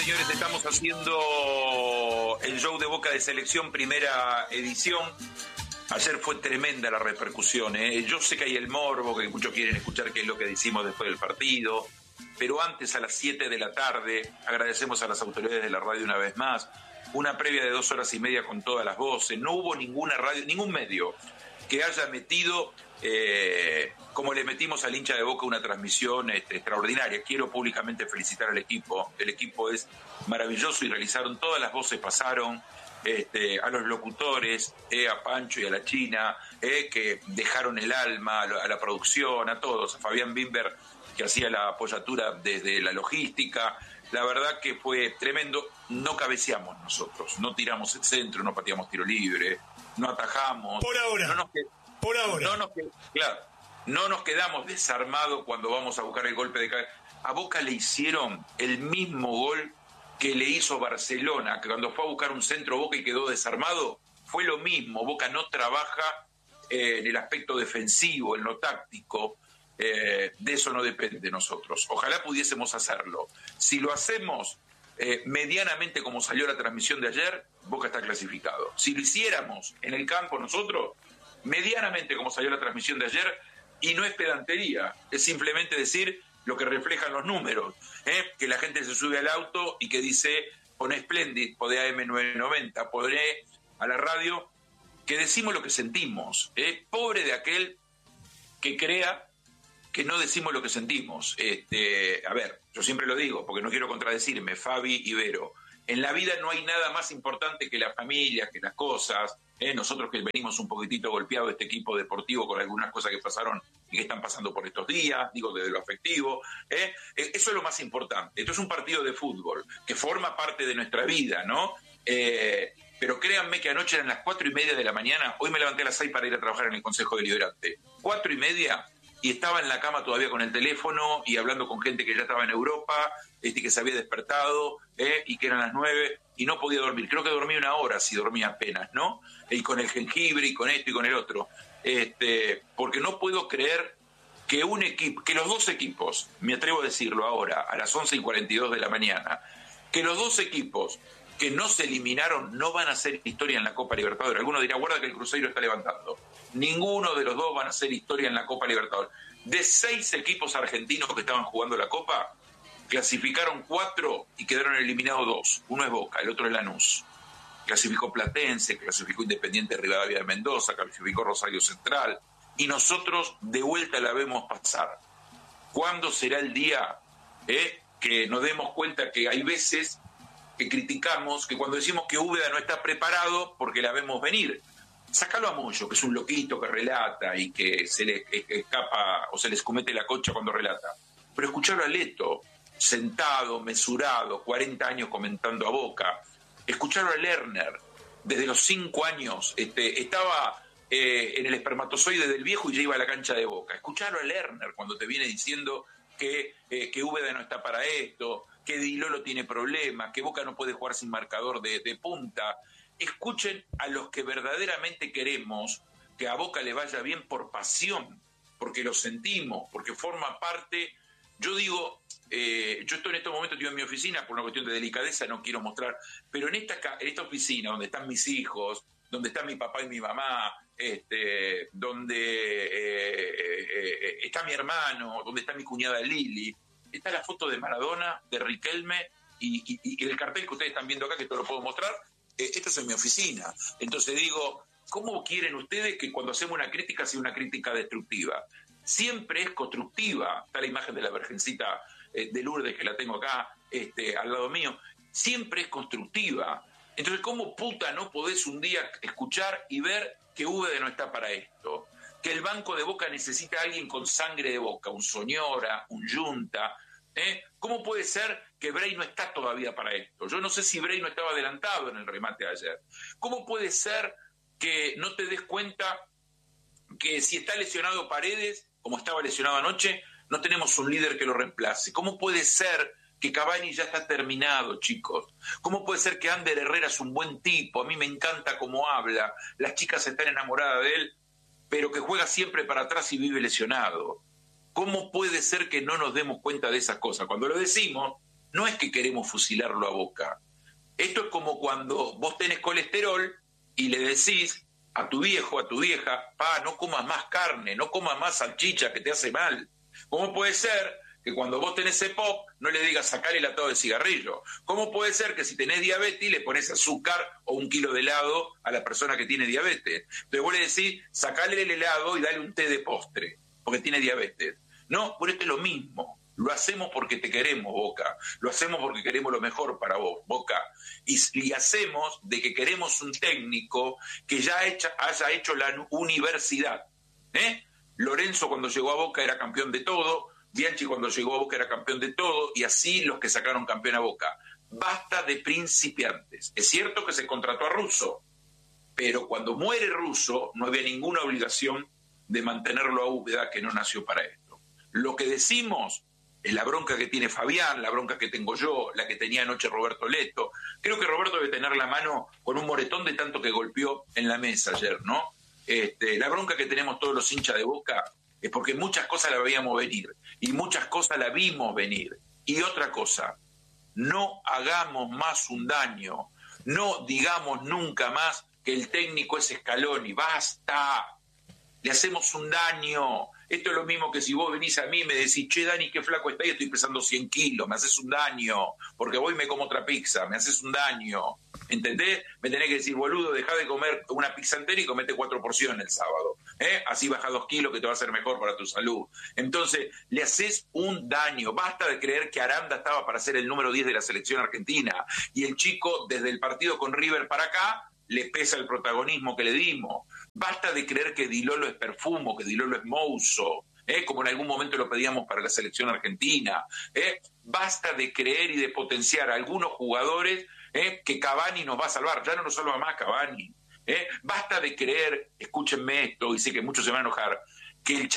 señores, estamos haciendo el show de Boca de Selección, primera edición. Ayer fue tremenda la repercusión, ¿eh? Yo sé que hay el morbo, que muchos quieren escuchar qué es lo que decimos después del partido, pero antes, a las 7 de la tarde, agradecemos a las autoridades de la radio una vez más, una previa de 2 horas y media con todas las voces. No hubo ninguna radio, ningún medio que haya metido, como le metimos al hincha de Boca, una transmisión extraordinaria. Quiero públicamente felicitar al equipo. El equipo es maravilloso y realizaron todas las voces, pasaron a los locutores, a Pancho y a la China, que dejaron el alma, a la producción, a todos, a Fabián Bimber, que hacía la apoyatura desde la logística. La verdad que fue tremendo. No cabeceamos nosotros, no tiramos el centro, no pateamos tiro libre, no atajamos. Por ahora. Por ahora. No nos quedamos desarmados cuando vamos a buscar el golpe de cabeza. A Boca le hicieron el mismo gol que le hizo Barcelona, que cuando fue a buscar un centro Boca y quedó desarmado, fue lo mismo. Boca no trabaja en el aspecto defensivo, en lo táctico. De eso no depende de nosotros. Ojalá pudiésemos hacerlo. Si lo hacemos medianamente como salió la transmisión de ayer, Boca está clasificado. Si lo hiciéramos en el campo nosotros, medianamente como salió la transmisión de ayer, y no es pedantería, es simplemente decir lo que reflejan los números, que la gente se sube al auto y que dice, poné Splendid, poné AM990, poné a la radio, que decimos lo que sentimos. Pobre de aquel que crea que no decimos lo que sentimos. A ver, yo siempre lo digo, porque no quiero contradecirme, Fabi y Vero, en la vida no hay nada más importante que la familia, que las cosas. Nosotros que venimos un poquitito golpeados, este equipo deportivo, con algunas cosas que pasaron y que están pasando por estos días, digo, desde lo afectivo. Eso es lo más importante. Esto es un partido de fútbol que forma parte de nuestra vida, ¿no? Pero créanme que anoche eran las 4:30 de la mañana. Hoy me levanté a las 6 para ir a trabajar en el Consejo Deliberante. 4:30, y estaba en la cama todavía con el teléfono y hablando con gente que ya estaba en Europa, que se había despertado, y que eran las 9 y no podía dormir. Creo que dormí 1 hora, si dormía apenas, ¿no? Y con el jengibre y con esto y con el otro. Porque no puedo creer que un equipo, que los dos equipos, me atrevo a decirlo ahora, a las 11:42 de la mañana, que los dos equipos que no se eliminaron no van a hacer historia en la Copa Libertadores. Algunos dirán, guarda que el Cruzeiro está levantando. Ninguno de los dos van a hacer historia en la Copa Libertadores. De 6 equipos argentinos que estaban jugando la Copa, clasificaron 4 y quedaron eliminados 2. Uno es Boca, el otro es Lanús. Clasificó Platense, clasificó Independiente Rivadavia de Mendoza, clasificó Rosario Central, y nosotros de vuelta la vemos pasar. ¿Cuándo será el día que nos demos cuenta que hay veces que criticamos, que cuando decimos que Úbeda no está preparado porque la vemos venir? Sácalo a Moyo, que es un loquito que relata y que se le escapa o se le escumete la concha cuando relata. Pero escucharlo a Leto, sentado, mesurado, 40 años comentando a Boca. Escucharlo a Lerner, desde los 5 años, estaba en el espermatozoide del viejo y ya iba a la cancha de Boca. Escucharlo a Lerner cuando te viene diciendo que Úbeda no está para esto, que Di Lolo tiene problemas, que Boca no puede jugar sin marcador de punta. Escuchen a los que verdaderamente queremos que a Boca le vaya bien por pasión, porque lo sentimos, porque forma parte. Yo digo, yo estoy en estos momentos, estoy en mi oficina por una cuestión de delicadeza, no quiero mostrar, pero en esta oficina donde están mis hijos, donde están mi papá y mi mamá, donde está mi hermano, donde está mi cuñada Lili, está la foto de Maradona, de Riquelme y el cartel que ustedes están viendo acá, que te lo puedo mostrar. Esta es en mi oficina. Entonces digo, ¿cómo quieren ustedes que cuando hacemos una crítica sea una crítica destructiva? Siempre es constructiva. Está la imagen de la Virgencita de Lourdes, que la tengo acá al lado mío. Siempre es constructiva. Entonces, ¿cómo puta no podés un día escuchar y ver que Úbeda no está para esto? Que el banco de Boca necesita a alguien con sangre de Boca, un Soñora, un Yunta. ¿Cómo puede ser que Bray no está todavía para esto? Yo no sé si Bray no estaba adelantado en el remate de ayer. ¿Cómo puede ser que no te des cuenta que si está lesionado Paredes, como estaba lesionado anoche, no tenemos un líder que lo reemplace? ¿Cómo puede ser que Cavani ya está terminado, chicos? ¿Cómo puede ser que Ander Herrera es un buen tipo? A mí me encanta cómo habla, las chicas están enamoradas de él, pero que juega siempre para atrás y vive lesionado? ¿Cómo puede ser que no nos demos cuenta de esas cosas? Cuando lo decimos, no es que queremos fusilarlo a Boca. Esto es como cuando vos tenés colesterol y le decís a tu viejo, a tu vieja, no comas más carne, no comas más salchicha que te hace mal. ¿Cómo puede ser que cuando vos tenés EPOC no le digas sacale el atado de cigarrillo? ¿Cómo puede ser que si tenés diabetes le pones azúcar o 1 kilo de helado a la persona que tiene diabetes? Entonces vos le decís sacale el helado y dale un té de postre, porque tiene diabetes. No, por esto es lo mismo. Lo hacemos porque te queremos, Boca. Lo hacemos porque queremos lo mejor para vos, Boca. Y hacemos de que queremos un técnico que ya haya hecho la universidad. Lorenzo cuando llegó a Boca era campeón de todo, Bianchi cuando llegó a Boca era campeón de todo, y así los que sacaron campeón a Boca. Basta de principiantes. Es cierto que se contrató a Russo, pero cuando muere Russo no había ninguna obligación de mantenerlo a Úbeda, que no nació para esto. Lo que decimos es la bronca que tiene Fabián, la bronca que tengo yo, la que tenía anoche Roberto Leto. Creo que Roberto debe tener la mano con un moretón de tanto que golpeó en la mesa ayer, ¿no? La bronca que tenemos todos los hinchas de Boca es porque muchas cosas la veíamos venir y muchas cosas la vimos venir. Y otra cosa, no hagamos más un daño, no digamos nunca más que el técnico es Scaloni, basta, le hacemos un daño. Esto es lo mismo que si vos venís a mí y me decís, che, Dani, qué flaco estás y estoy pesando 100 kilos, me haces un daño, porque voy y me como otra pizza, me haces un daño, ¿entendés? Me tenés que decir, boludo, dejá de comer una pizza entera y comete 4 porciones el sábado, así baja 2 kilos que te va a hacer mejor para tu salud. Entonces, le haces un daño. Basta de creer que Aranda estaba para ser el número 10 de la selección argentina, y el chico, desde el partido con River para acá, le pesa el protagonismo que le dimos. Basta de creer que Di Lolo es Perfumo, que Di Lolo es Mouso, como en algún momento lo pedíamos para la selección argentina. Basta de creer y de potenciar a algunos jugadores que Cavani nos va a salvar. Ya no nos salva más Cavani. Basta de creer, escúchenme esto, y sé que muchos se van a enojar, que el